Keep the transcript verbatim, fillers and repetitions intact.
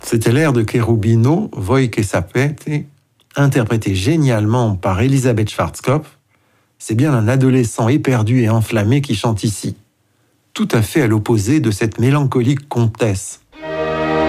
C'était l'air de Cherubino, Voi che sapete, interprété génialement par Elisabeth Schwarzkopf. C'est bien un adolescent éperdu et enflammé qui chante ici, tout à fait à l'opposé de cette mélancolique comtesse.